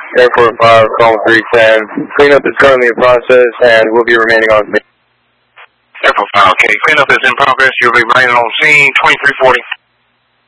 Airport 5, call 310. Cleanup is currently in process and will be remaining on scene. Airport 5, okay. Cleanup is in progress. You'll be remaining on scene 2340.